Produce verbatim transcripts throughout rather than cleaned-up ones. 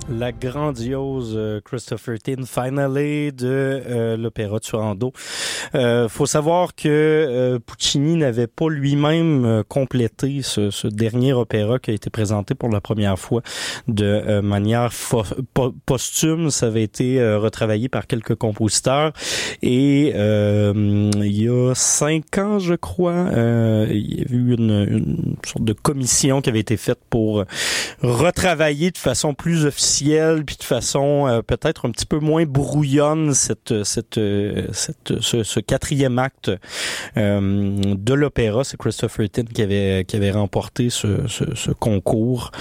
La grandiose euh, Christopher Tin Finale de euh, l'opéra Turandot. Euh, faut savoir que euh, Puccini n'avait pas lui-même euh, complété ce, ce dernier opéra qui a été présenté pour la première fois de euh, manière fo- po- posthume. Ça avait été euh, retravaillé par quelques compositeurs et euh, il y a cinq ans, je crois, euh, il y a eu une, une sorte de commission qui avait été faite pour retravailler de façon plus officielle puis de façon euh, peut-être un petit peu moins brouillonne cette cette cette ce, ce quatrième acte euh, de l'opéra. C'est Christopher Tin qui avait qui avait remporté ce ce, ce concours.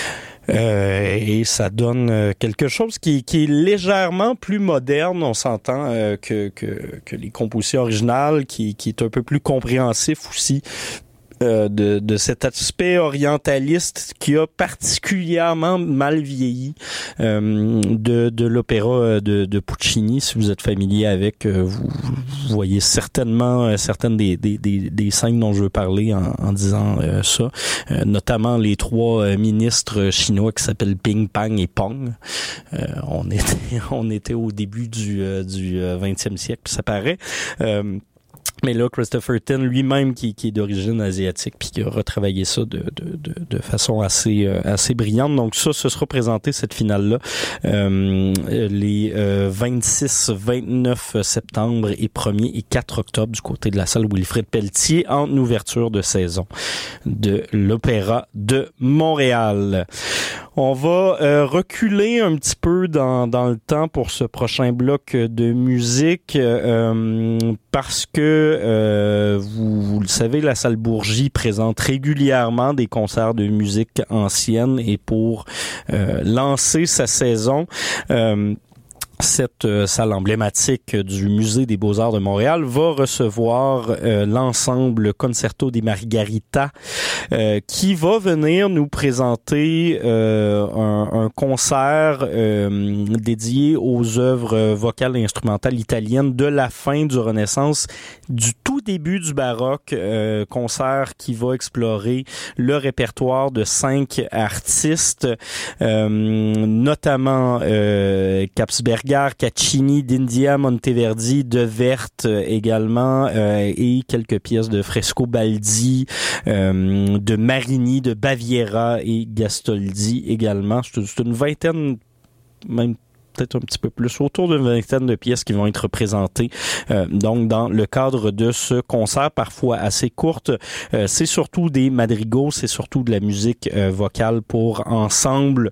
Euh, et ça donne quelque chose qui, qui est légèrement plus moderne, on s'entend, euh, que, que que les compositions originales, qui qui est un peu plus compréhensif aussi. Euh, de, de cet aspect orientaliste qui a particulièrement mal vieilli euh, de, de l'opéra de, de Puccini. Si vous êtes familier avec, euh, vous, vous voyez certainement euh, certaines des, des, des, des scènes dont je veux parler en, en disant euh, ça, euh, notamment les trois euh, ministres chinois qui s'appellent Ping, Pang et Pong. Euh, on était on était au début du, euh, du vingtième siècle, puis ça paraît. Euh, Mais là, Christopher Tin lui-même, qui, qui est d'origine asiatique, puis qui a retravaillé ça de, de, de, de façon assez euh, assez brillante. Donc ça, ce sera présenté, cette finale-là, euh, les euh, vingt-six, vingt-neuf septembre et premier et quatre octobre du côté de la salle Wilfrid Pelletier, en ouverture de saison de l'Opéra de Montréal. On va euh, reculer un petit peu dans, dans le temps pour ce prochain bloc de musique euh, parce que, euh, vous, vous le savez, la salle Bourgie présente régulièrement des concerts de musique ancienne et pour euh, lancer sa saison, euh, cette euh, salle emblématique du Musée des Beaux-Arts de Montréal va recevoir euh, l'ensemble Concerto di Margherita euh, qui va venir nous présenter euh, un, un concert euh, dédié aux œuvres vocales et instrumentales italiennes de la fin du Renaissance, du tout début du baroque, euh, concert qui va explorer le répertoire de cinq artistes, euh, notamment euh, Kapsberger, Caccini, d'India, Monteverdi, De Wert euh, également, euh, et quelques pièces de Frescobaldi, euh, de Marini, de Baviera et Gastoldi également. C'est une vingtaine, même peut-être un petit peu plus, autour d'une vingtaine de pièces qui vont être présentées euh, donc dans le cadre de ce concert, parfois assez courte. Euh, c'est surtout des madrigaux, c'est surtout de la musique euh, vocale pour ensemble,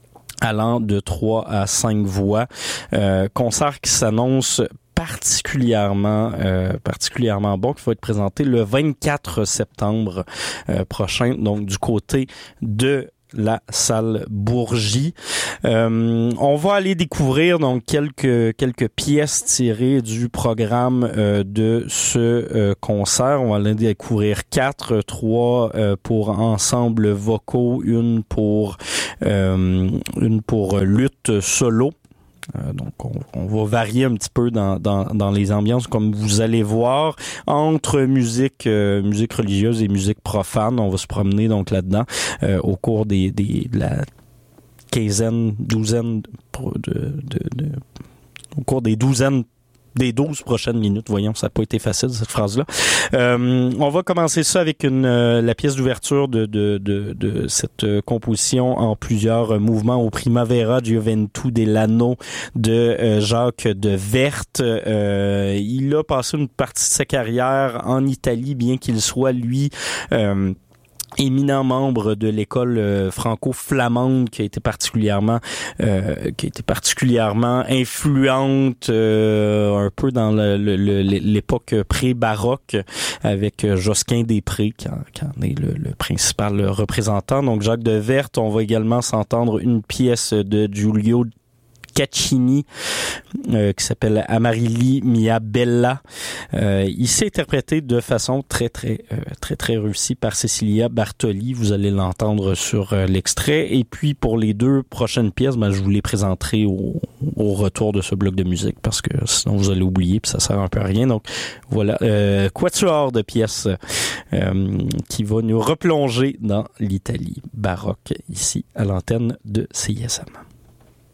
allant de trois à cinq voix. Euh, concert qui s'annonce particulièrement euh, particulièrement bon, qui va être présenté le vingt-quatre septembre euh, prochain, donc du côté de la salle Bourgie. Euh, on va aller découvrir donc quelques quelques pièces tirées du programme euh, de ce euh, concert. On va aller découvrir quatre, trois euh, pour ensemble vocaux, une pour euh, une pour lutte solo. Euh, donc, on, on va varier un petit peu dans, dans, dans les ambiances, comme vous allez voir, entre musique, euh, musique religieuse et musique profane. On va se promener donc là-dedans euh, au cours des, des de la quinzaine, douzaine, de, de, de, de au cours des douzaines des douze prochaines minutes. Voyons, ça n'a pas été facile, cette phrase-là. Euh, on va commencer ça avec une euh, la pièce d'ouverture de, de, de, de cette euh, composition en plusieurs euh, mouvements au Primavera Gioventù dell'Anno de euh, Jacques de Wert. Euh, il a passé une partie de sa carrière en Italie, bien qu'il soit, lui... Euh, éminent membre de l'école euh, franco-flamande qui a été particulièrement euh, qui a été particulièrement influente euh, un peu dans le, le, le, l'époque pré-baroque avec Josquin des Prés qui en, qui en est le, le principal représentant. Donc Jacques de Wert, on va également s'entendre une pièce de Giulio Caccini euh, qui s'appelle Amarilli mia bella. Euh, il s'est interprété de façon très très euh, très très réussie par Cecilia Bartoli. Vous allez l'entendre sur euh, l'extrait. Et puis pour les deux prochaines pièces, ben, je vous les présenterai au, au retour de ce bloc de musique parce que sinon vous allez oublier puis ça sert un peu à rien. Donc voilà, euh, quatuor de pièces euh, qui va nous replonger dans l'Italie baroque ici à l'antenne de C I S M.